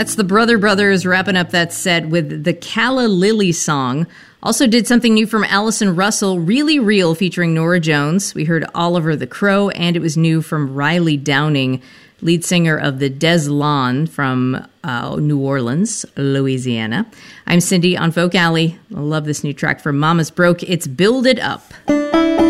That's the Brother Brothers wrapping up that set with the Calla Lily song. Also did something new from Allison Russell, Really Real, featuring Norah Jones. We heard Oliver the Crow, and it was new from Riley Downing, lead singer of the Des Lawns from New Orleans, Louisiana. I'm Cindy on Folk Alley. I love this new track from Mama's Broke. It's Build It Up.